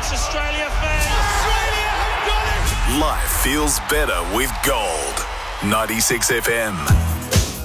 It's Australia fans. Australia have done it! Life feels better with gold. 96 FM.